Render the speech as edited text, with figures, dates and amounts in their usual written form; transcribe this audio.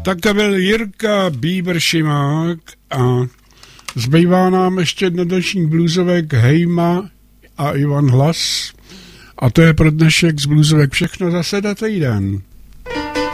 Tak to byl Jirka Bíber-Šimák a zbývá nám ještě dnešní bluesovek Hejma a Ivan Hlas. A to je pro dnešek z bluesovek všechno, zase za týden.